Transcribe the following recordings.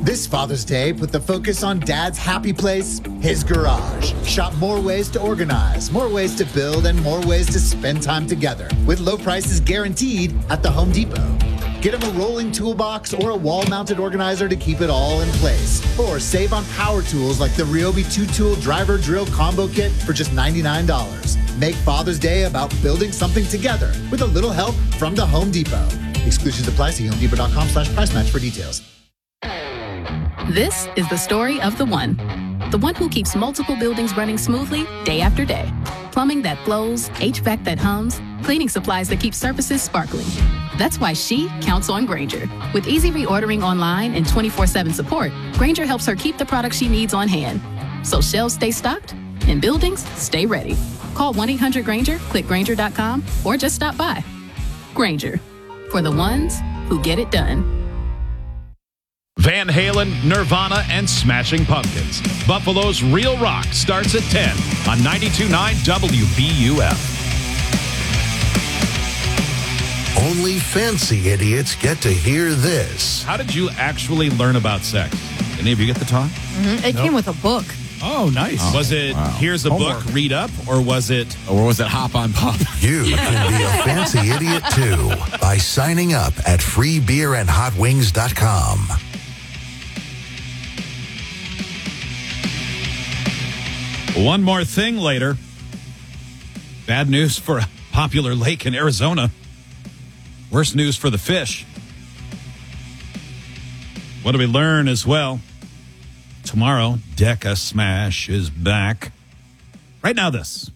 This Father's Day, put the focus on Dad's happy place, his garage. Shop more ways to organize, more ways to build, and more ways to spend time together. With low prices guaranteed at the Home Depot. Get him a rolling toolbox or a wall-mounted organizer to keep it all in place. Or save on power tools like the Ryobi 2-tool driver drill combo kit for just $99. Make Father's Day about building something together with a little help from the Home Depot. Exclusions apply. See HomeDepot.com/price match for details. This is the story of the one who keeps multiple buildings running smoothly day after day. Plumbing that flows, HVAC that hums, cleaning supplies that keep surfaces sparkling. That's why she counts on Grainger. With easy reordering online and 24/7 support, Grainger helps her keep the products she needs on hand. So shelves stay stocked and buildings stay ready. Call 1-800-GRAINGER, click Grainger.com, or just stop by. Grainger, for the ones who get it done. Van Halen, Nirvana, and Smashing Pumpkins. Buffalo's Real Rock starts at 10 on 92.9 WBUF. Only fancy idiots get to hear this. How did you actually learn about sex? Any of you get the talk? Mm-hmm. It came with a book. Oh, nice. Was it, here's a book, read up, or was it... Or was it hop on pop? You can be a fancy idiot, too, by signing up at freebeerandhotwings.com. One more thing later. Bad news for a popular lake in Arizona. Worse news for the fish. What do we learn as well? Tomorrow, Deca Smash is back. Right now, this.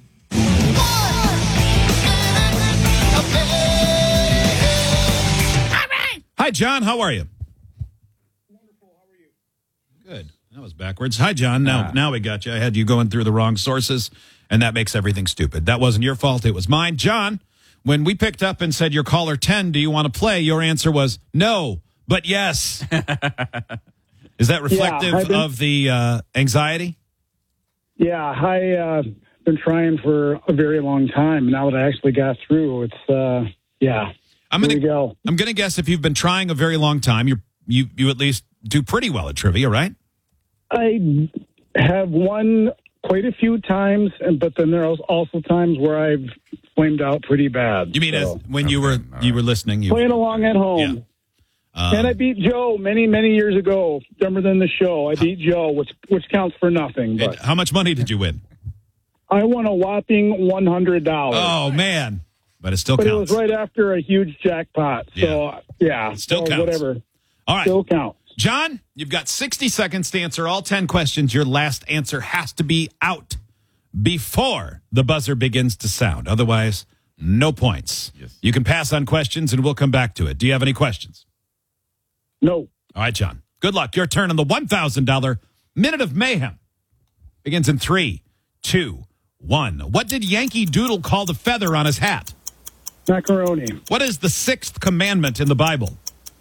Hi, John. How are you? Wonderful. How are you? Good. That was backwards. Hi, John. Now we got you. I had you going through the wrong sources, and that makes everything stupid. That wasn't your fault. It was mine. John, when we picked up and said, you're caller 10, do you want to play? Your answer was no, but yes. Is that reflective of the anxiety? Yeah, I've been trying for a very long time. Now that I actually got through, it's, yeah. I'm gonna guess if you've been trying a very long time, you at least do pretty well at trivia, right? I have won quite a few times, but then there are also times where I've flamed out pretty bad. You mean when you were listening? Playing along at home. Yeah. And I beat Joe many, many years ago. Remember than the show, I beat Joe, which counts for nothing. But how much money did you win? I won a whopping $100. Oh, man. But it still counts. But it was right after a huge jackpot. So, yeah. Still counts. Whatever. All right. Still counts. John, you've got 60 seconds to answer all 10 questions. Your last answer has to be out before the buzzer begins to sound. Otherwise, no points. Yes. You can pass on questions, and we'll come back to it. Do you have any questions? No. All right, John. Good luck. Your turn on the $1,000 Minute of Mayhem. Begins in 3, 2, 1. What did Yankee Doodle call the feather on his hat? Macaroni. What is the 6th commandment in the Bible?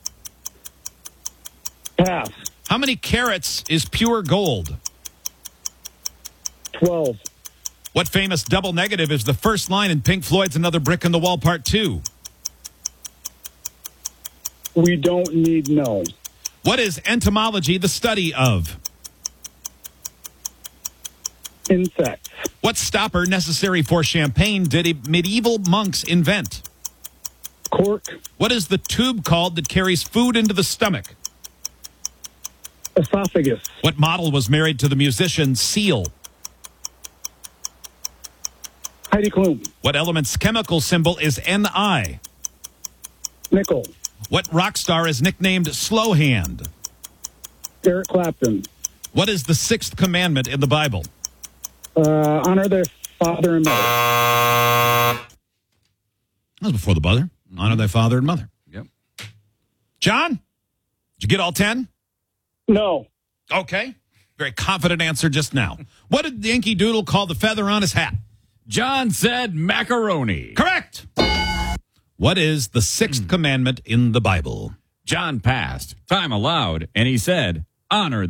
Pass. How many carats is pure gold? 12. What famous double negative is the first line in Pink Floyd's Another Brick in the Wall Part 2? We don't need no. What is entomology the study of? Insects. What stopper necessary for champagne did medieval monks invent? Cork. What is the tube called that carries food into the stomach? Esophagus. What model was married to the musician Seal? Heidi Klum. What element's chemical symbol is Ni? Nickel. What rock star is nicknamed Slowhand? Eric Clapton. What is the 6th commandment in the Bible? Honor their father and mother. That was before the buzzer. Honor thy father and mother. Yep. John, did you get all 10? No. Okay. Very confident answer just now. What did Yankee Doodle call the feather on his hat? John said macaroni. Correct. What is the 6th commandment in the Bible? John passed. Time allowed. And he said, honor